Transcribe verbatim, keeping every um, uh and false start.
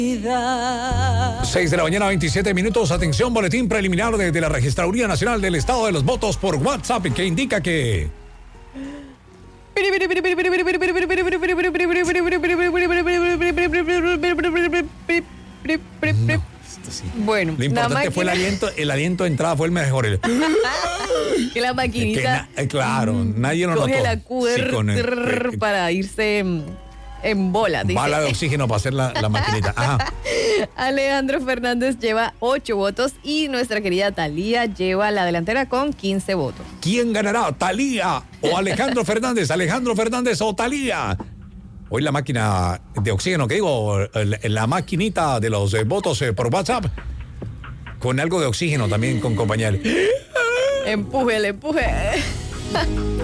seis de la mañana, veintisiete minutos. Atención, boletín preliminar de, de la Registraduría Nacional del Estado de los Votos por WhatsApp, que indica que... No, sí. Bueno, lo importante máquina... fue el aliento, el aliento de entrada fue el mejor. El... que la maquinita... Que na... Claro, nadie lo coge notó. la Q R sí, con el... para irse... En... en bola, dice. Bala de oxígeno para hacer la, la maquinita. Ajá. Alejandro Fernández lleva ocho votos y nuestra querida Thalía lleva la delantera con quince votos. ¿Quién ganará? ¿Thalía o Alejandro Fernández? ¿Alejandro Fernández o Thalía? Hoy la máquina de oxígeno, que digo, la maquinita de los eh, votos eh, por WhatsApp, con algo de oxígeno también con compañía. Empuje, empuje.